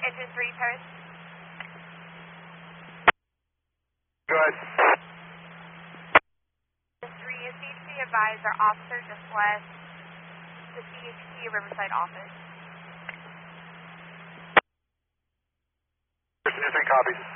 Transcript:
Engine 3, Paris. Go ahead. Engine 3, CHP advised our officer just left the CHP Riverside office. Engine 3 copies.